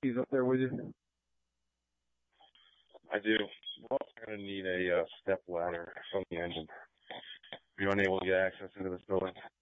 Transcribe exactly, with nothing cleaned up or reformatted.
He's up there with you? I do. We're also going to need a uh, step ladder from the engine. If you're unable to get access into this building.